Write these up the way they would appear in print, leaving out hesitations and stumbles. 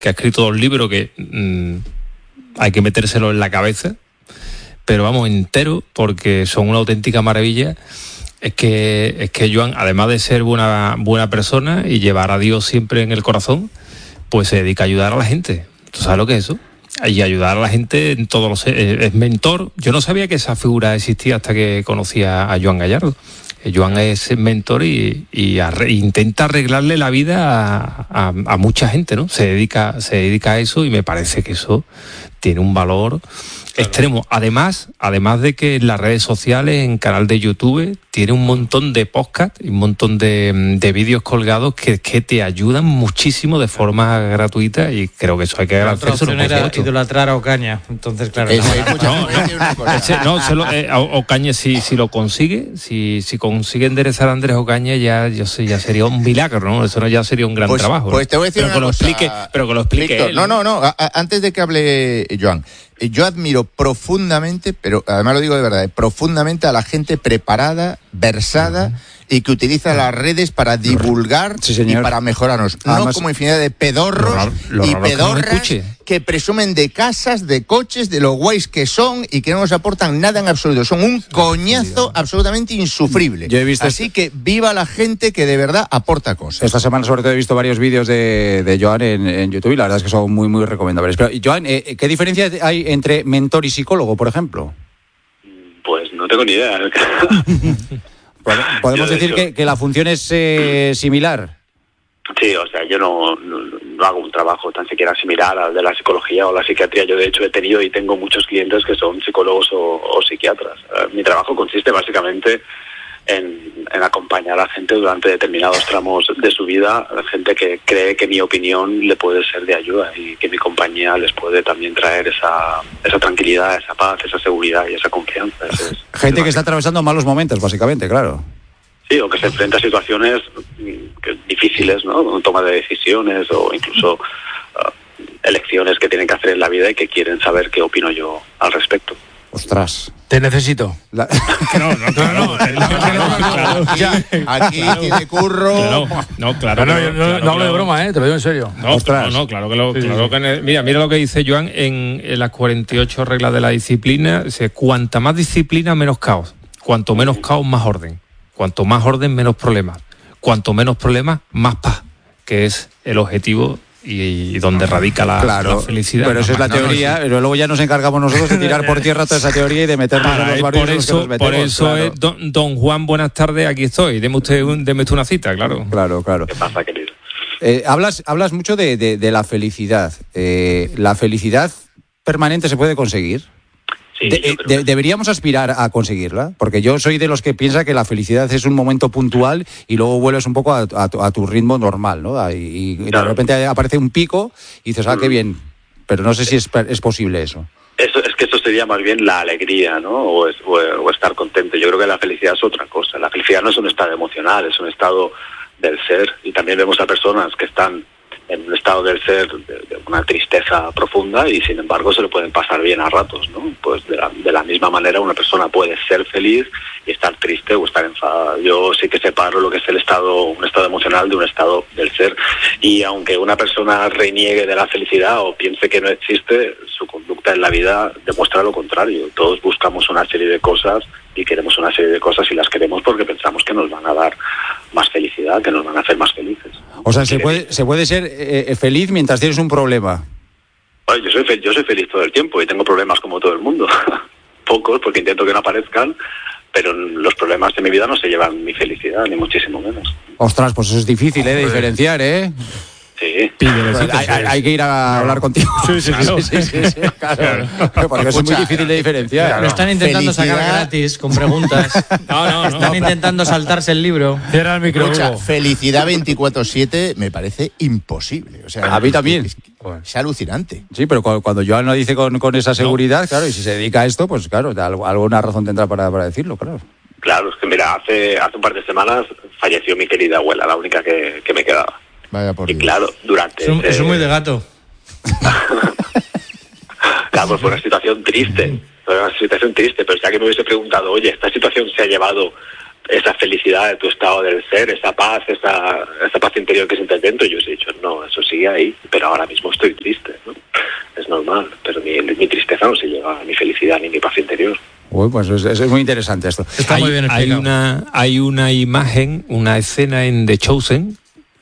que ha escrito 2 libros que hay que metérselo en la cabeza, pero vamos, entero, porque son una auténtica maravilla. Es que Joan, además de ser buena persona y llevar a Dios siempre en el corazón, pues se dedica a ayudar a la gente. ¿Tú sabes lo que es eso? Y ayudar a la gente en todos los... Es mentor. Yo no sabía que esa figura existía hasta que conocí a Joan Gallardo. Joan es mentor y intenta arreglarle la vida a mucha gente, ¿no? Se dedica a eso, y me parece que eso tiene un valor extremo. Además de que en las redes sociales, en canal de YouTube, tiene un montón de podcasts y un montón de vídeos colgados que te ayudan muchísimo de forma gratuita, y creo que eso hay que agradecerlo. La otra opción era idolatrar a Ocaña, entonces claro. Ocaña si lo consigue, si consigue enderezar a Andrés Ocaña, ya sería un milagro, ¿no? Eso ya sería un gran trabajo. Pues te voy a decir una cosa. Pero que lo explique Víctor, él. No, antes de que hable Joan, yo admiro profundamente, pero además lo digo de verdad, profundamente a la gente preparada, versada y que utiliza las redes para divulgar y para mejorarnos. Además, no como infinidad de pedorros y pedorras que presumen de casas, de coches, de lo guays que son y que no nos aportan nada en absoluto. Son un coñazo absolutamente insufrible. Así que viva la gente que de verdad aporta cosas. Esta semana sobre todo he visto varios vídeos de Joan en YouTube y la verdad es que son muy, muy recomendables. Pero, Joan, ¿qué diferencia hay entre mentor y psicólogo, por ejemplo? Pues no tengo ni idea. ¿Podemos decir que la función es similar? Sí, o sea, yo no hago un trabajo tan siquiera similar al de la psicología o la psiquiatría. Yo de hecho he tenido y tengo muchos clientes que son psicólogos o psiquiatras. Mi trabajo consiste básicamente en acompañar a gente durante determinados tramos de su vida, gente que cree que mi opinión le puede ser de ayuda y que mi compañía les puede también traer esa tranquilidad, esa paz, esa seguridad y esa confianza. Gente que está atravesando malos momentos, básicamente, claro. Sí, o que se enfrenta a situaciones difíciles, ¿no? Toma de decisiones o incluso elecciones que tienen que hacer en la vida y que quieren saber qué opino yo al respecto. Ostras. Te necesito. No. Aquí tiene curro. No, claro. No hablo de broma, te lo digo en serio. Claro que mira lo que dice Joan en las 48 reglas de la disciplina. Dice, cuanta más disciplina, menos caos. Cuanto menos caos, más orden. Cuanto más orden, menos problemas. Cuanto menos problemas, más paz, que es el objetivo y donde radica la felicidad. Pero esa es la teoría, pero luego ya nos encargamos nosotros de tirar por tierra toda esa teoría y de meternos en los barrios que nos metemos. Por eso es, don Juan, buenas tardes, aquí estoy. Deme usted una cita, claro. Claro. ¿Qué pasa, querido? Hablas mucho de la felicidad. ¿La felicidad permanente se puede conseguir? Sí, ¿Deberíamos aspirar a conseguirla? Porque yo soy de los que piensa que la felicidad es un momento puntual y luego vuelves un poco a tu ritmo normal, ¿no? Y de repente aparece un pico y dices, qué bien. Pero no sé si es posible eso. Es que esto sería más bien la alegría, ¿no? O estar contento. Yo creo que la felicidad es otra cosa. La felicidad no es un estado emocional, es un estado del ser. Y también vemos a personas que están en un estado del ser de una tristeza profunda y sin embargo se lo pueden pasar bien a ratos, ¿no? Pues de la misma manera una persona puede ser feliz y estar triste o estar enfadada. Yo sí que separo lo que es un estado emocional de un estado del ser, y aunque una persona reniegue de la felicidad o piense que no existe, su conducta en la vida demuestra lo contrario. Todos buscamos una serie de cosas y queremos una serie de cosas y las queremos porque pensamos que nos van a dar más felicidad, que nos van a hacer más felices. O sea, se puede ser feliz mientras tienes un problema. Bueno, yo soy feliz todo el tiempo y tengo problemas como todo el mundo. Pocos, porque intento que no aparezcan, pero los problemas de mi vida no se llevan mi felicidad, ni muchísimo menos. Ostras, pues eso es difícil, de diferenciar, Sí. Hay que ir a hablar contigo. Sí, claro. Porque es muy difícil de diferenciar. Lo están intentando sacar gratis con preguntas. No. Están intentando saltarse el libro. Cierra el micro. Felicidad 24/7 me parece imposible. O sea, a mí también. Es alucinante. Sí, pero cuando Joan lo dice con esa seguridad, claro, y si se dedica a esto, pues claro, alguna razón tendrá para decirlo, claro. Claro, es que mira, hace un par de semanas falleció mi querida abuela, la única que me quedaba. Vaya por y Dios. Claro, durante... Eso es muy de gato. Claro, pues fue una situación triste. Pero ya que me hubiese preguntado, oye, esta situación se ha llevado esa felicidad de tu estado del ser, esa paz interior que sientes dentro. Yo os he dicho, no, eso sigue ahí, pero ahora mismo estoy triste, ¿no? Es normal, pero mi tristeza no se lleva a mi felicidad ni mi paz interior. Uy, pues es muy interesante esto. Está muy bien explicado. Hay una imagen, una escena en The Chosen,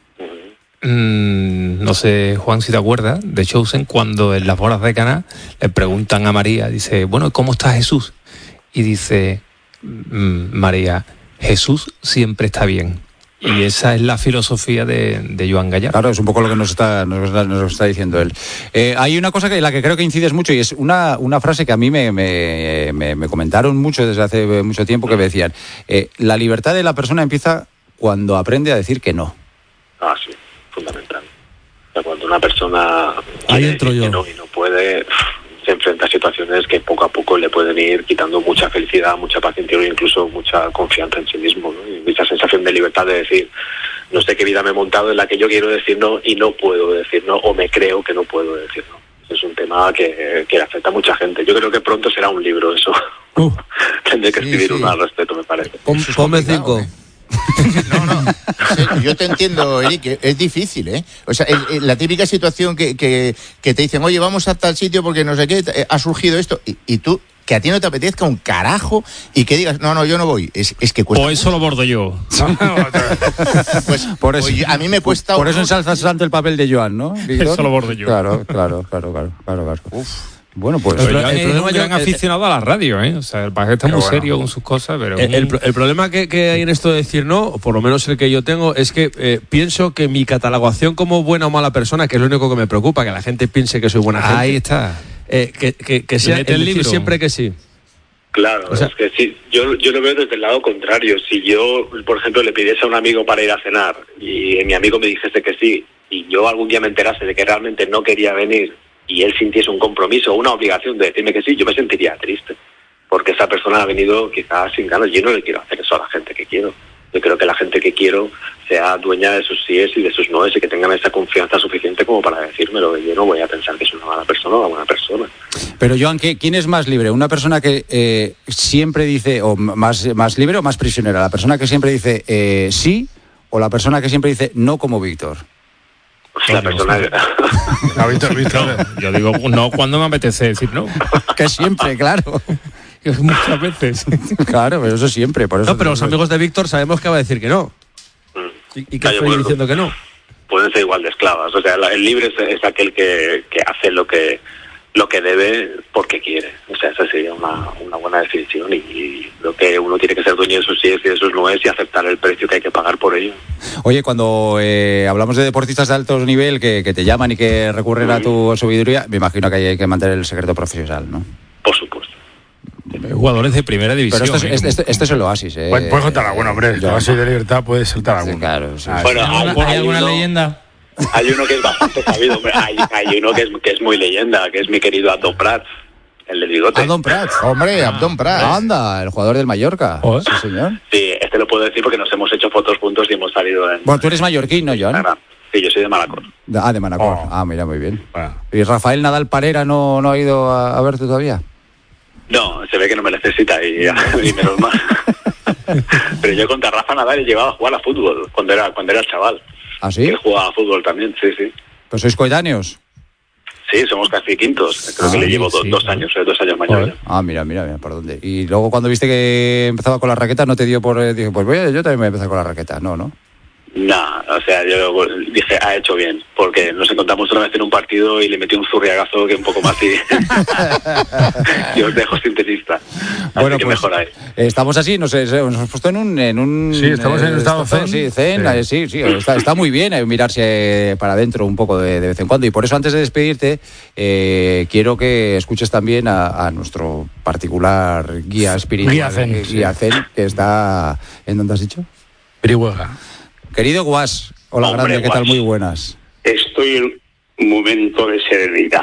no sé, Juan, si te acuerdas, The Chosen, cuando en las bodas de Caná le preguntan a María, dice, bueno, ¿cómo está Jesús? Y dice María, Jesús siempre está bien. Y esa es la filosofía de Joan Gallardo. Claro, es un poco lo que nos está diciendo él. Hay una cosa en la que creo que incides mucho, y es una frase que a mí me comentaron mucho desde hace mucho tiempo, que me decían, la libertad de la persona empieza cuando aprende a decir que no. Ah, sí, fundamental. O sea, cuando una persona ahí entro yo. Que no y no puede, se enfrenta a situaciones que poco a poco le pueden ir quitando mucha felicidad, mucha paz interior e incluso mucha confianza en sí mismo, ¿no? Y esa sensación de libertad de decir, no sé qué vida me he montado en la que yo quiero decir no y no puedo decir no, o me creo que no puedo decir no. Es un tema que afecta a mucha gente. Yo creo que pronto será un libro eso. Tendré que escribir uno al respecto, me parece. Ponme 5. No, yo te entiendo, Eric, es difícil, ¿eh? O sea, la típica situación que te dicen, oye, vamos a tal sitio porque no sé qué, ha surgido esto, y tú, que a ti no te apetezca un carajo y que digas, no, yo no voy, es que cuesta. O eso lo bordo yo. Pues, por eso, a mí me cuesta... Por eso ensalzas tanto el papel de Joan, ¿no, Víctor? Eso lo bordo yo. Claro. Uf. Bueno, pues... Pero Joan es un gran aficionado a la radio, ¿eh? O sea, el paje está muy serio con sus cosas, pero... El problema que hay en esto de decir no, o por lo menos el que yo tengo, es que pienso que mi catalogación como buena o mala persona, que es lo único que me preocupa, que la gente piense que soy buena gente. Ahí está. Que sea el decir siempre que sí. Claro, o sea, es que sí, yo lo veo desde el lado contrario. Si yo, por ejemplo, le pidiese a un amigo para ir a cenar y mi amigo me dijese que sí, y yo algún día me enterase de que realmente no quería venir y él sintiese un compromiso o una obligación de decirme que sí, yo me sentiría triste, porque esa persona ha venido quizás sin ganas. Yo no le quiero hacer eso a la gente que quiero. Yo creo que la gente que quiero sea dueña de sus síes y de sus noes y que tengan esa confianza suficiente como para decírmelo. Yo no voy a pensar que es una mala persona o una buena persona. Pero Joan, ¿quién es más libre? ¿Una persona que siempre dice, o más libre o más prisionera? ¿La persona que siempre dice sí o la persona que siempre dice no, como Víctor? La persona... Víctor. Yo digo no cuando me apetece decir no. Que siempre, claro. Muchas veces. Claro, pero eso siempre. Por eso no, pero los amigos de Víctor sabemos que va a decir que no. ¿Y qué estoy diciendo que no? Pueden ser igual de esclavas. O sea, el libre es aquel que hace lo que debe porque quiere. O sea, esa sería una buena definición. Y lo que uno tiene que ser dueño de sus sí y de sus no es y aceptar el precio que hay que pagar por ello. Oye, cuando hablamos de deportistas de alto nivel que te llaman y que recurren a tu sabiduría, me imagino que hay que mantener el secreto profesional, ¿no? Por supuesto. Jugadores de primera división. Pero esto es el Oasis, ¿eh? Puedes contar alguno, hombre. El Oasis de Libertad puede saltar alguno. Sí, claro. Sí. Bueno, ¿Hay alguna leyenda? Hay uno que es bastante sabido, hombre. Hay uno que es muy leyenda, que es mi querido Abdón Prats, el del bigote. Abdón Prats. Hombre, Abdón Prats. Anda, el jugador del Mallorca. ¿Oh? Sí, señor. Sí, lo puedo decir porque nos hemos hecho fotos juntos y hemos salido en... Bueno, tú eres mallorquín, ¿no, Joan? Sí, yo soy de Manacor. De Manacor. Oh. Mira, muy bien. Bueno. ¿Y Rafael Nadal Parera no ha ido a verte todavía? No, se ve que no me necesita y menos mal. Pero yo contra Rafa Nadal he llegado a jugar a fútbol cuando era chaval. ¿Ah, sí? Que jugaba a fútbol también, sí. ¿Pues sois coetáneos? Sí, somos casi quintos. Creo que le llevo 2 años, 2 años mayor. Mira, ¿por dónde? Y luego cuando viste que empezaba con la raqueta, ¿no te dio por...? Dije, pues yo también voy a empezar con la raqueta. No. No, o sea, yo dije, ha hecho bien, porque nos encontramos una vez en un partido y le metí un zurriagazo que un poco más y os dejo sintetista. Bueno, que pues mejor ahí. Estamos así, nos hemos puesto en un Sí, estamos en estado zen. Sí, zen, sí, está muy bien mirarse para adentro un poco de vez en cuando. Y por eso, antes de despedirte, quiero que escuches también a nuestro particular guía espiritual, guía zen, que está... ¿En dónde has dicho? Pirihuega. Querido Guas, hola. Hombre, grande, ¿qué tal? Muy buenas. Estoy en un momento de serenidad.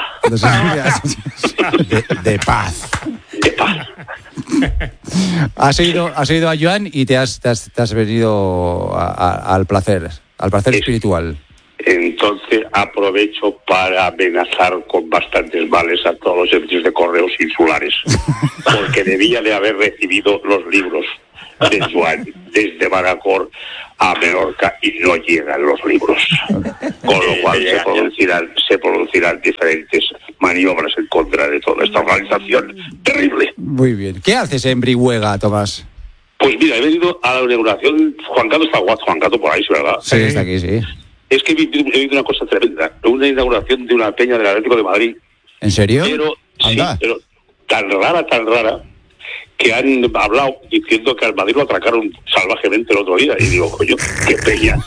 De paz. De paz. Has ido a Joan y te has venido al placer espiritual. Entonces aprovecho para amenazar con bastantes males a todos los servicios de correos insulares, porque debía de haber recibido los libros de Joan desde Manacor a Menorca y no llegan los libros. Con lo cual se producirán diferentes maniobras en contra de toda esta organización terrible. Muy bien. ¿Qué haces en Brihuega, Tomás? Pues mira, he venido a la inauguración. Juan Cato está guapo, Juan Cato por ahí, ¿verdad? Sí, está aquí, sí. Es que he vivido una cosa tremenda. Una inauguración de una peña del Atlético de Madrid. ¿En serio? Pero, sí, pero tan rara, que han hablado diciendo que al Madrid lo atracaron salvajemente el otro día. Y digo, coño, qué peña.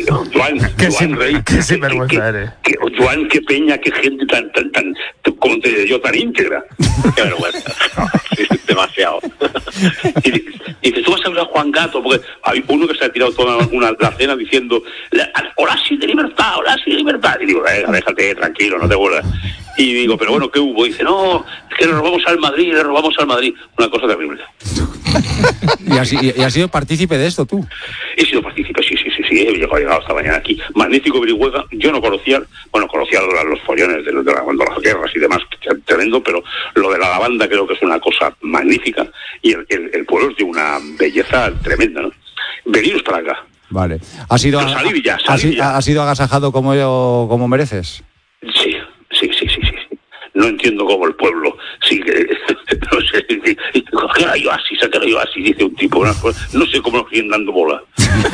Qué sinvergüenza eres. Joan, qué peña, qué gente tan como te digo yo, tan íntegra. Qué vergüenza. Demasiado. Y dices, tú vas a hablar a Juan Gato, porque hay uno que se ha tirado toda la cena diciendo, Horacio de libertad. Y digo, déjate, tranquilo, no te vuelvas. Y digo, pero bueno, ¿qué hubo? Y dice, no, es que le robamos al Madrid. Una cosa terrible. ¿Y has sido partícipe de esto tú? He sido partícipe, sí. He llegado esta mañana aquí. Magnífico Brihuega. Yo no conocía los follones de las guerras y demás, tremendo, pero lo de la lavanda creo que es una cosa magnífica. Y el pueblo es de una belleza tremenda, ¿no? Veniros para acá. Vale. ¿Has sido agasajado como mereces? Sí. No entiendo cómo el pueblo sigue, no sé, que era yo así, dice un tipo, no sé cómo nos siguen dando bola.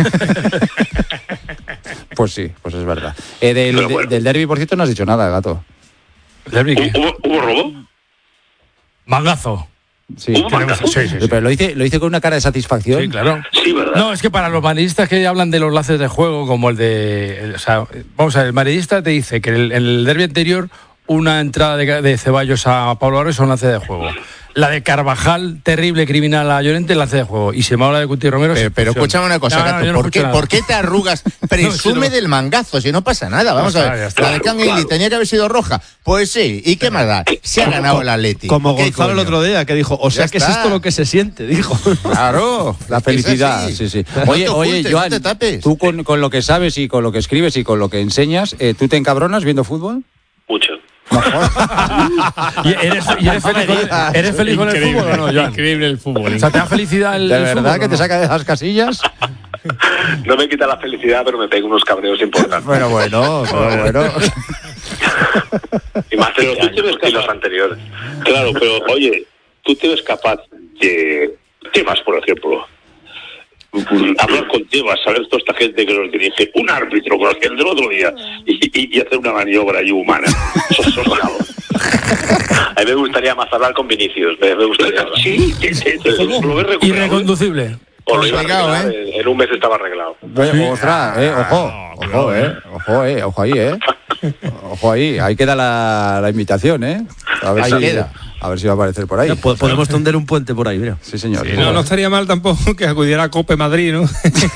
Pues sí, pues es verdad. Del derbi, por cierto, no has dicho nada, Gato. ¿Derbi qué? ¿Hubo robo? Mangazo. Sí. Sí. Pero lo hice con una cara de satisfacción. Sí, claro. Sí, ¿verdad? No, es que para los madridistas que hablan de los lances de juego, como vamos a ver, el madridista te dice que en el derbi anterior una entrada de Ceballos a Pablo Arroyo es un lance de juego. La de Carvajal, terrible criminal a Llorente, lance de juego. Y se me habla de Cuti Romero. Pero escúchame una cosa, Gato, ¿por qué te arrugas? Presume del mangazo, si no pasa nada. Vamos a ver. La de Kangeli tenía que haber sido roja. Pues sí, ¿y qué más da? Se ha ganado el Atlético. Como Gonzalo el otro día, que dijo, o sea que es esto lo que se siente, dijo. Claro. La felicidad, sí. Oye, Joan, tú con lo que sabes y con lo que escribes y con lo que enseñas, ¿tú te encabronas viendo fútbol? Mucho. ¿Y eres feliz con el fútbol o no, Joan? Increíble el fútbol. O sea, ¿te da felicidad el ¿De verdad fútbol, que te saca de las casillas? No me quita la felicidad, pero me pega unos cabreos importantes. Bueno. Y más pero tú te ves que los anteriores. Claro, pero oye, tú te ves capaz de temas, por ejemplo. Hablar con Tebas, saber toda esta gente que nos dirige, un árbitro con el del otro día y hacer una maniobra ahí humana. Eso es bravo. A mí me gustaría más hablar con Vinicius. Me gustaría. Sí, lo ves recuperado. Irreconducible. O lo iba a arreglar, en un mes estaba arreglado. Ostras, ojo ahí, Ojo ahí, ahí queda la invitación, A ver si va a aparecer por ahí. Podemos tender un puente por ahí, mira. Sí, señor. Sí, no estaría mal tampoco que acudiera a Cope Madrid, ¿no?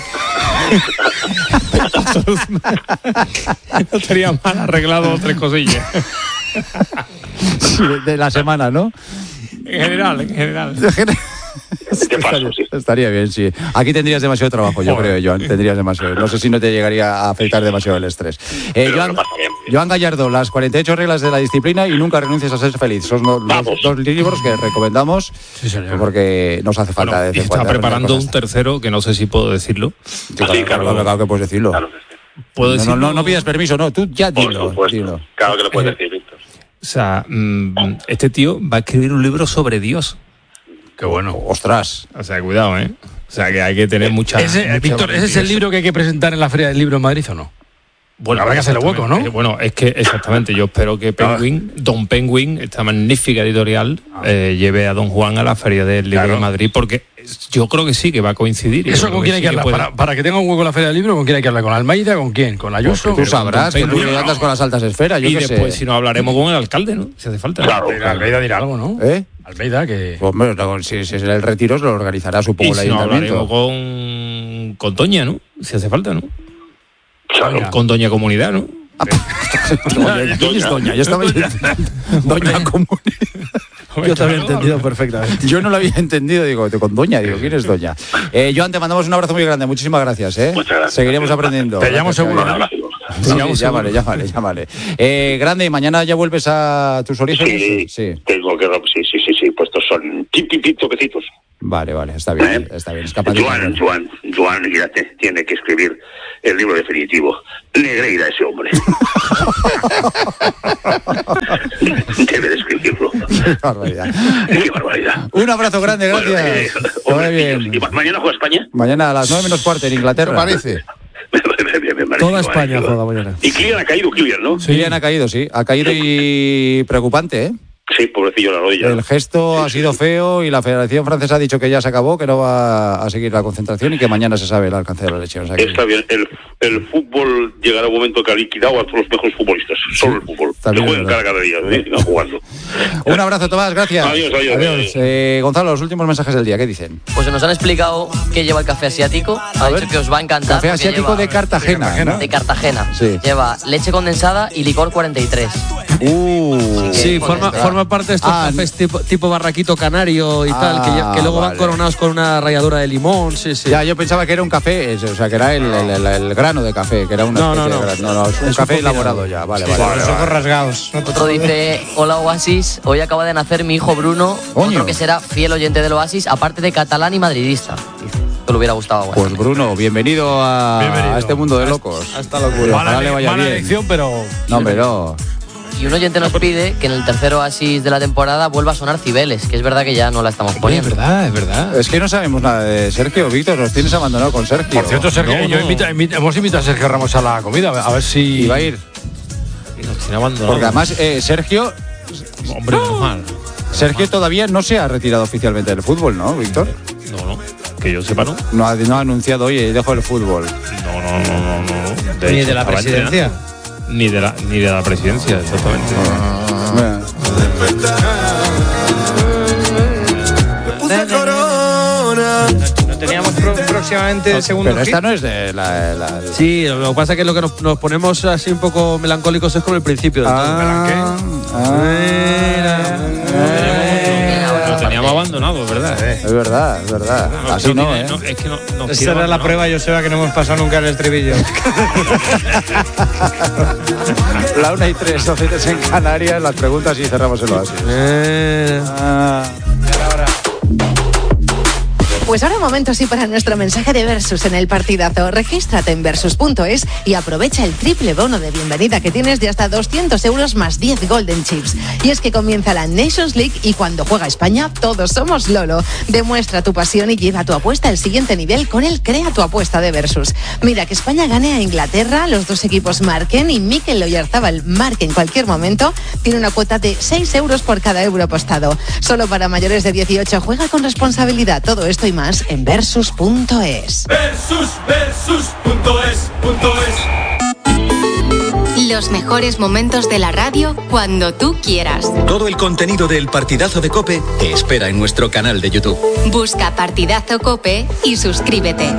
No estaría mal arreglado 3 cosillas. Sí, de la semana, ¿no? En general. Estaría bien, sí. Aquí tendrías demasiado trabajo, yo creo, Joan. Tendrías demasiado. No sé si no te llegaría a afectar demasiado el estrés. Joan Gallardo, las 48 reglas de la disciplina y nunca renuncies a ser feliz. Son los 2 libros que recomendamos, sí, porque nos hace falta. Y está preparando un tercero que no sé si puedo decirlo. Sí, claro que puedes decirlo. Claro que sí. ¿Puedo decirlo? No pidas permiso, no. Tú ya dilo. Claro que lo puedes decir, Víctor. O sea, este tío va a escribir un libro sobre Dios. Qué bueno. Ostras. O sea, cuidado, O sea, que hay que tener Víctor, ¿ese es el libro que hay que presentar en la Feria del Libro en Madrid o no? Bueno, habrá que hacerle hueco, ¿no? Bueno, es que exactamente, yo espero que Don Penguin, esta magnífica editorial, lleve a Don Juan a la Feria del Libro de Madrid, porque yo creo que sí, que va a coincidir. ¿Eso con quién hay que hablar? Para que tenga un hueco en la Feria del Libro, ¿con quién hay que hablar? ¿Con Almeida? ¿Con quién? ¿Con Ayuso? Tú sabrás, que tú andas con las altas esferas. Y después, si no, hablaremos con el alcalde, ¿no? Si hace falta. Claro, Almeida dirá algo, ¿no? Almeida, que... Pues, si es el retiro, lo organizará, supongo, el ayuntamiento. Hablaremos con Doña, ¿no? Si hace falta, ¿no? Claro. Con Doña Comunidad, ¿no? ¿Quién es Doña? Yo estaba Doña Comunidad. Yo también he entendido perfectamente. Yo no lo había entendido, digo, con Doña, ¿quién es Doña? Joan, te mandamos un abrazo muy grande, muchísimas gracias, Muchas gracias. Seguiremos aprendiendo. Te llamo seguro. Sí, llámale. Grande, ¿mañana ya vuelves a tus orígenes? Sí. Tengo que... Sí, pues estos son toquecitos. Vale, está bien. Joan, fíjate, tiene que escribir el libro definitivo. Negreira ese hombre. Debe de escribirlo. Qué barbaridad. Un abrazo grande, gracias. Bueno, bien. ¿Y mañana juega España? Mañana a las 9:15 en Inglaterra. ¿Qué parece? Toda España juega mañana. Y Kylian ha caído, ¿no? Sí. Kylian ha caído, sí. Ha caído y preocupante, ¿eh? Sí, pobrecillo la rodilla. El gesto ha sido feo y la Federación Francesa ha dicho que ya se acabó, que no va a seguir la concentración y que mañana se sabe el alcance de la lesión. O sea que... Está bien. El fútbol llegará un momento que ha liquidado a todos los mejores futbolistas. Solo el fútbol. Que juegan cada día, sigan jugando. Un abrazo, Tomás, gracias. Adiós. Gonzalo, los últimos mensajes del día, ¿qué dicen? Pues nos han explicado que lleva el café asiático. Ha dicho que os va a encantar. Café asiático de Cartagena, ¿no? De Cartagena. Sí. Lleva leche condensada y licor 43. Sí, forma parte de estos cafés tipo barraquito canario y tal, que luego van coronados con una ralladura de limón. Sí. Ya, yo pensaba que era un café, o sea, que era el grano de café, que era una especie de grano. No, es un café elaborado ya, vale. Los ojos rasgados. Otro dice, hola Oasis, hoy acaba de nacer mi hijo Bruno, otro que será fiel oyente del Oasis, aparte de catalán y madridista. Que le hubiera gustado. Bueno. Pues Bruno, bienvenido a este mundo de locos. Hasta locura. Ojalá le vaya bien. Elección, pero... No, hombre, no. Y un oyente nos pide que en el tercer Oasis de la temporada vuelva a sonar Cibeles, que es verdad que ya no la estamos poniendo. Es verdad. Es que no sabemos nada de Sergio, Víctor, nos tienes abandonado con Sergio. Por cierto, Sergio, hemos invitado a Sergio Ramos a la comida, a ver si... Iba a ir. Y nos tiene abandonado. Porque además, Sergio... Hombre, normal. Sergio todavía no se ha retirado oficialmente del fútbol, ¿no, Víctor? No. Que yo sepa, ¿no? No ha anunciado, oye, dejo el fútbol. No. Ni de la presidencia. Ni de la presidencia, exactamente. No teníamos próximamente el segundo. Pero esta no es de la... Sí, lo que pasa es que lo que nos ponemos así un poco melancólicos es con el principio del todo. Lo teníamos abandonado, ¿verdad? Es verdad. Así no, ¿eh? Es que no. Esa era la prueba, Joseba, que no hemos pasado nunca en el estribillo. La 1:03, 12 en Canarias, las preguntas y cerramos el Oasis. Pues ahora momento sí para nuestro mensaje de Versus en el partidazo. Regístrate en Versus.es y aprovecha el triple bono de bienvenida que tienes de hasta 200 euros más 10 Golden Chips. Y es que comienza la Nations League y cuando juega España, todos somos Lolo. Demuestra tu pasión y lleva tu apuesta al siguiente nivel con el Crea tu apuesta de Versus. Mira, que España gane a Inglaterra, los dos equipos marquen y Mikel Oyarzabal marque en cualquier momento, tiene una cuota de 6 euros por cada euro apostado. Solo para mayores de 18, juega con responsabilidad. Todo esto y más en Versus.es. Versus.es. Los mejores momentos de la radio cuando tú quieras. Todo el contenido del Partidazo de COPE te espera en nuestro canal de YouTube. Busca Partidazo COPE y suscríbete.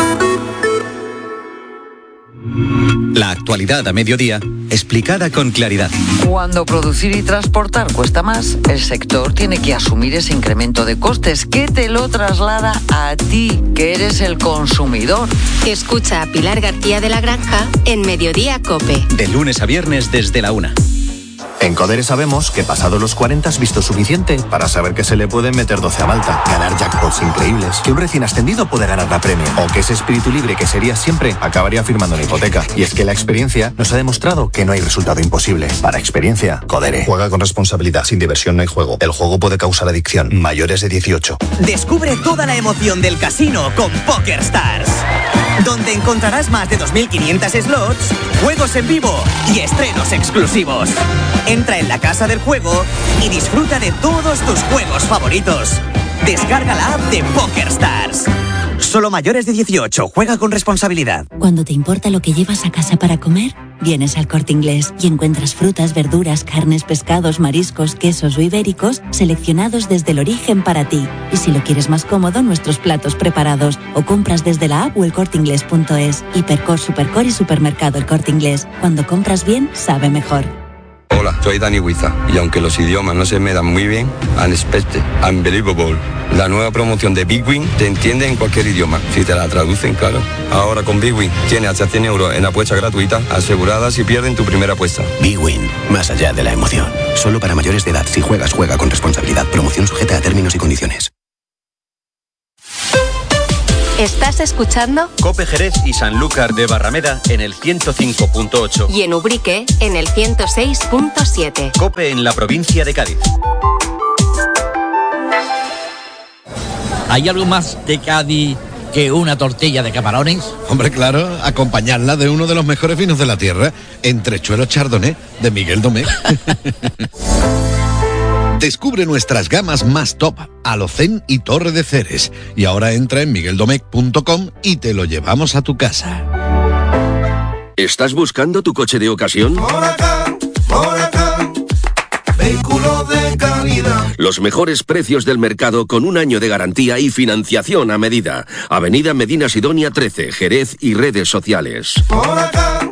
La actualidad a mediodía, explicada con claridad. Cuando producir y transportar cuesta más, el sector tiene que asumir ese incremento de costes que te lo traslada a ti, que eres el consumidor. Escucha a Pilar García de la Granja en Mediodía COPE. De lunes a viernes desde la 1. En Codere sabemos que pasado los 40 has visto suficiente para saber que se le pueden meter 12 a Malta, ganar jackpots increíbles, que un recién ascendido puede ganar la Premier, o que ese espíritu libre que sería siempre acabaría firmando una hipoteca. Y es que la experiencia nos ha demostrado que no hay resultado imposible. Para experiencia, Codere. Juega con responsabilidad, sin diversión no hay juego. El juego puede causar adicción. Mayores de 18. Descubre toda la emoción del casino con PokerStars, donde encontrarás más de 2.500 slots, juegos en vivo y estrenos exclusivos. Entra en la casa del juego y disfruta de todos tus juegos favoritos. Descarga la app de PokerStars. Solo mayores de 18. Juega con responsabilidad. Cuando te importa lo que llevas a casa para comer, vienes al Corte Inglés y encuentras frutas, verduras, carnes, pescados, mariscos, quesos o ibéricos seleccionados desde el origen para ti. Y si lo quieres más cómodo, nuestros platos preparados. O compras desde la app o elcorteinglés.es. Hipercor, Supercor y Supermercado El Corte Inglés. Cuando compras bien, sabe mejor. Hola, soy Dani Huiza y aunque los idiomas no se me dan muy bien, unexpected, unbelievable. La nueva promoción de Big Win te entiende en cualquier idioma, si te la traducen, claro. Ahora con Big Win tienes hasta 100 euros en apuestas gratuitas aseguradas si pierden tu primera apuesta. Big Win, más allá de la emoción. Solo para mayores de edad. Si juegas, juega con responsabilidad. Promoción sujeta a términos y condiciones. ¿Estás escuchando? Cope Jerez y Sanlúcar de Barrameda en el 105.8. Y en Ubrique en el 106.7. Cope en la provincia de Cádiz. ¿Hay algo más de Cádiz que una tortilla de camarones? Hombre, claro, acompañarla de uno de los mejores vinos de la tierra, Entrechuelo Chardonnay, de Miguel Domecq. Descubre nuestras gamas más top, Alocén y Torre de Ceres. Y ahora entra en migueldomecq.com y te lo llevamos a tu casa. ¿Estás buscando tu coche de ocasión? Vehículo de calidad. Los mejores precios del mercado con un año de garantía y financiación a medida. Avenida Medina Sidonia 13, Jerez y redes sociales. Por acá,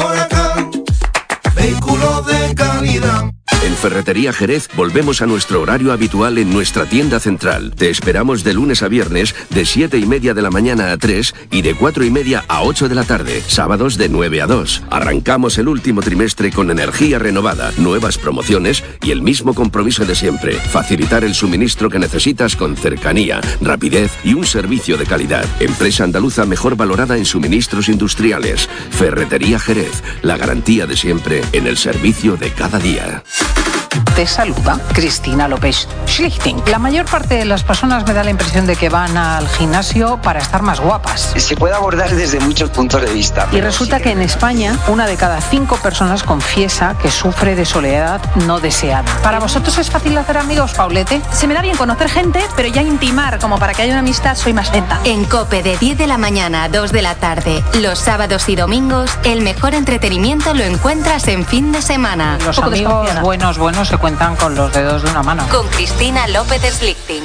vehículo de calidad. En Ferretería Jerez volvemos a nuestro horario habitual en nuestra tienda central. Te esperamos de lunes a viernes de 7:30 de la mañana a 3 y de 4:30 a 8 de la tarde. Sábados de 9 a 2. Arrancamos el último trimestre con energía renovada, nuevas promociones y el mismo compromiso de siempre. Facilitar el suministro que necesitas con cercanía, rapidez y un servicio de calidad. Empresa andaluza mejor valorada en suministros industriales. Ferretería Jerez. La garantía de siempre en el servicio de cada día. Te saluda Cristina López Schlichting. La mayor parte de las personas me da la impresión de que van al gimnasio para estar más guapas. Se puede abordar desde muchos puntos de vista. Y resulta que en España, 1 de cada 5 personas confiesa que sufre de soledad no deseada. ¿Para vosotros es fácil hacer amigos, Paulete? Se me da bien conocer gente, pero ya intimar, como para que haya una amistad, soy más lenta. En COPE de 10 de la mañana a 2 de la tarde, los sábados y domingos, el mejor entretenimiento lo encuentras en fin de semana. Los amigos buenos se cuentan con los dedos de una mano. Con Cristina López Schlichting.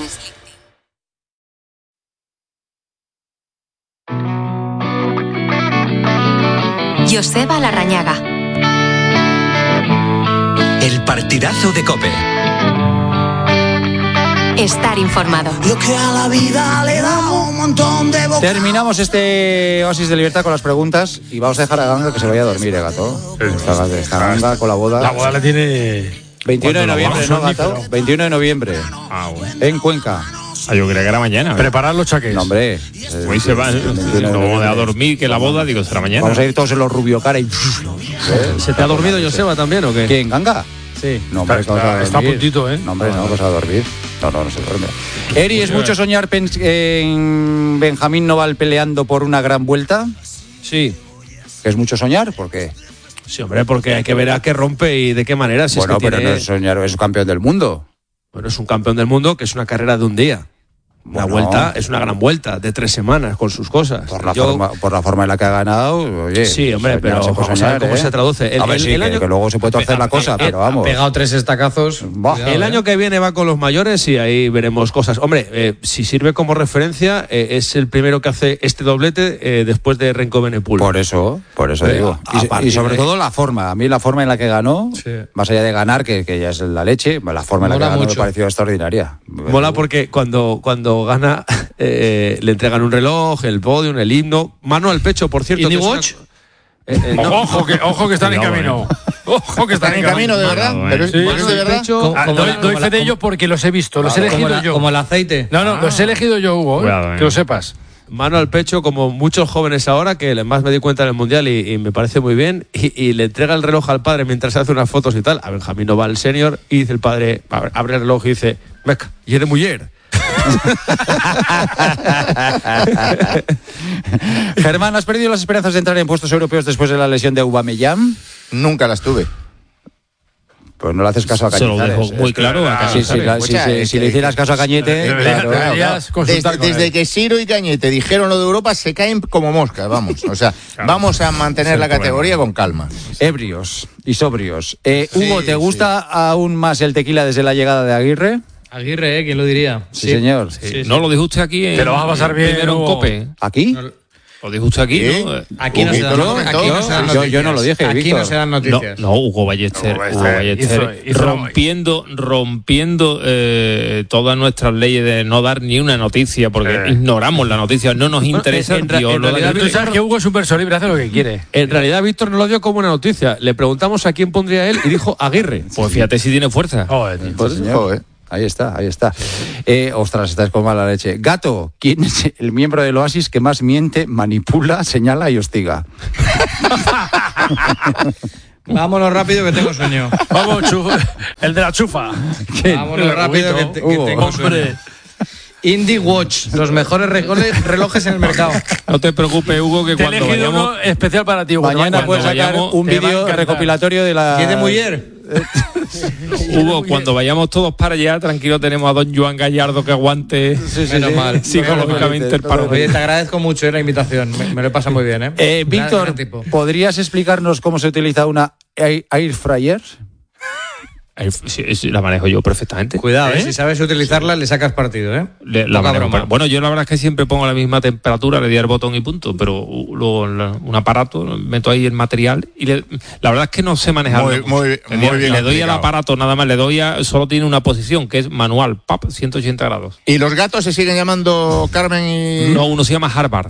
Joseba Larrañaga. El partidazo de COPE. Estar informado. Lo que a la vida le da un montón de boca. Terminamos este oasis de libertad con las preguntas y vamos a dejar a Ganga que se vaya a dormir, gato. Esta Ganga con la boda. La boda la tiene 21 de noviembre, ¿no, gato? 21 de noviembre. Bueno. En Cuenca. Yo creía que era mañana. Preparar los chaqués. No, hombre. Hoy se va a dormir, que la boda, digo, será mañana. Vamos a ir todos en los rubio cara y... ¿Se te ha dormido Joseba también o qué? ¿Quién, Ganga? Sí. No, hombre, está a puntito, ¿eh? No, hombre, no vas a dormir. No se duerme. Eri, ¿es mucho soñar en Benjamín Noval peleando por una gran vuelta? Sí. ¿Es mucho soñar? ¿Por qué? Sí, hombre, porque hay que ver a qué rompe y de qué manera. Si bueno, es que pero no es soñar, es un campeón del mundo. Bueno, es un campeón del mundo que es una carrera de un día. La vuelta es una gran vuelta de 3 semanas con sus cosas. Por la forma en la que ha ganado, oye. Sí, hombre, pero vamos a ver cómo se traduce. El año que luego se puede torcer la cosa, pero vamos. Ha pegado 3 estacazos. El año que viene va con los mayores y ahí veremos cosas. Hombre, si sirve como referencia, es el primero que hace este doblete después de Renko Benepul. Por eso digo. Y sobre todo la forma. A mí la forma en la que ganó, más allá de ganar, que ya es la leche, la forma en la que ganó me pareció extraordinaria. Mola porque cuando gana le entregan un reloj, el podium, el himno, mano al pecho, por cierto. ¿Y Watch? No. Ojo que están en camino. Ojo que están en camino, de verdad. Pero sí, ¿es de verdad? Doy fe de ello porque los he visto, los he elegido yo. Como el aceite. No, los he elegido yo, Hugo, que lo sepas. Mano al pecho, como muchos jóvenes ahora, que más me di cuenta en el Mundial y me parece muy bien, y le entrega el reloj al padre mientras se hace unas fotos y tal. A Benjamín Noval senior, y dice el padre, abre el reloj y dice, meca, y eres mujer. Germán, ¿has perdido las esperanzas de entrar en puestos europeos después de la lesión de Aubameyang? Nunca las tuve. Pues no le haces caso a Cañete. Se lo dejo muy claro a Cañete. Si le hicieras caso a Cañete... Desde que Siro y Cañete dijeron lo de Europa, se caen como moscas, vamos. O sea, vamos a mantener la categoría con calma. Ebrios y sobrios. Hugo, ¿te gusta aún más el tequila desde la llegada de Aguirre? Aguirre, ¿quién lo diría? Sí, señor. Sí. No lo dijo usted aquí. Te lo vas a pasar bien. Primero en COPE. ¿Aquí? Lo dijo usted aquí, ¿no? Aquí no se dan noticias. Yo no lo dije, Aquí Víctor. no se dan noticias. No, Hugo Ballester rompiendo todas nuestras leyes de no dar ni una noticia, porque ignoramos la noticia, no nos interesa. En realidad, tú sabes que Hugo es un persona libre, hace lo que quiere. En realidad, Víctor no lo dio como una noticia. Le preguntamos a quién pondría él y dijo Aguirre. Pues fíjate si tiene fuerza. Joder. Ahí está. Ostras, estás con mala leche. Gato, ¿quién es el miembro del Oasis que más miente, manipula, señala y hostiga? Vámonos rápido que tengo sueño. Vamos, el de la chufa. Vámonos rápido que tengo sueño. Indie Watch, los mejores relojes en el mercado. No te preocupes, Hugo, que cuando vayamos... uno especial para ti, Hugo. Mañana puedes sacar un vídeo recopilatorio de la... ¿Quién de Muller? Hugo, cuando vayamos todos para allá, tranquilo, tenemos a don Joan Gallardo que aguante mal. Psicológicamente el paro. Oye, te agradezco mucho la invitación, me lo pasa muy bien. Víctor, ¿podrías explicarnos cómo se utiliza una air fryer? Sí, la manejo yo perfectamente. Cuidado, si sabes utilizarla, le sacas partido, La manejo. Bueno, yo la verdad es que siempre pongo la misma temperatura, le doy al botón y punto, pero luego un aparato, meto ahí el material y la verdad es que no sé manejarlo. Muy bien. Le doy al aparato nada más, solo tiene una posición que es manual, 180 grados. ¿Y los gatos se siguen llamando Carmen y...? No, uno se llama Harvard.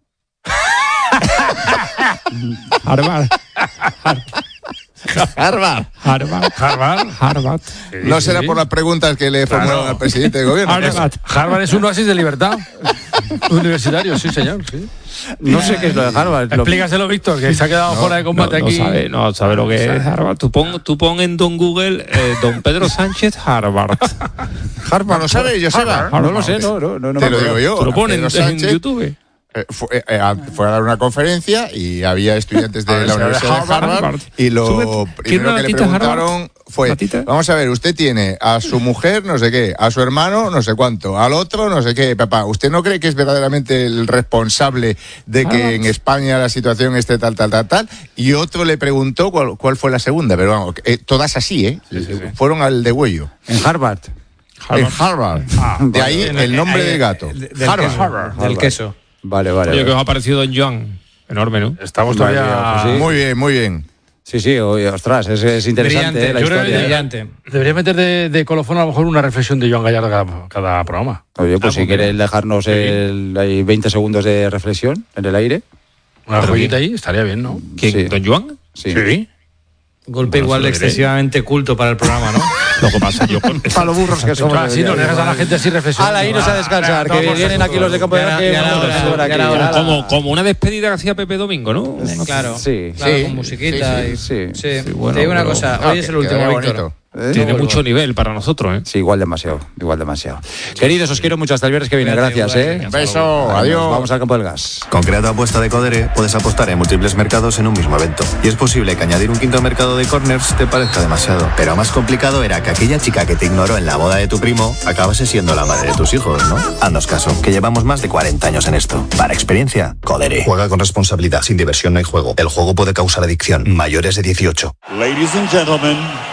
Harvard. No será por las preguntas que le formularon al presidente del gobierno. Harvard es un oasis de libertad. Universitario, sí, señor. Sí. No sé qué es lo de Harvard. Explícaselo, Víctor, que se ha quedado fuera de combate aquí. No sabe lo que es Harvard. Tú pon en Don Google Don Pedro Sánchez Harvard. ¿No lo sabe, Joseba? No lo sé, no. Te lo digo yo. Te lo ponen en YouTube. Fue a dar una conferencia y había estudiantes de la Universidad de Harvard y lo primero que le preguntaron fue, vamos a ver, usted tiene a su mujer no sé qué, a su hermano no sé cuánto, al otro no sé qué, papá, ¿usted no cree que es verdaderamente el responsable de que en España la situación esté tal? Y otro le preguntó cuál fue la segunda, pero vamos, todas así, fueron al degüello. En Harvard. En Harvard. De ahí el nombre del gato. Harvard. Del queso. Vale. Oye, que os ha parecido Don Joan. Enorme, ¿no? Estamos todavía... Pues sí. Muy bien. Sí, oye, ostras, es interesante la historia. Brillante. Debería meter de colofón a lo mejor una reflexión de Joan Gallardo cada programa. Oye, pues si quieres dejarnos hay 20 segundos de reflexión en el aire. Una joyita ahí, estaría bien, ¿no? ¿Quién? Sí. ¿Don Joan? Sí. Golpe igual excesivamente culto para el programa, ¿no? Lo que pasa, yo... Para los burros que somos. Así no dejas a la gente así reflexionar. Ala, irnos a descansar, que vienen aquí los de campo de Como una despedida que hacía Pepe Domingo, ¿no? Claro, sí, con musiquita. Sí. Bueno, te digo una cosa, hoy es el último, Víctor. Tiene mucho nivel para nosotros, Sí, igual demasiado. Queridos, os quiero mucho hasta el viernes que viene. Gracias, Un beso, adiós. Vamos al campo del gas. Con Creato Apuesta de Codere puedes apostar en múltiples mercados en un mismo evento. Y es posible que añadir un quinto mercado de corners te parezca demasiado. Pero más complicado era que aquella chica que te ignoró en la boda de tu primo acabase siendo la madre de tus hijos, ¿no? Haznos caso, que llevamos más de 40 años en esto. Para experiencia, Codere. Juega con responsabilidad. Sin diversión no hay juego. El juego puede causar adicción. Mayores de 18. Ladies and gentlemen,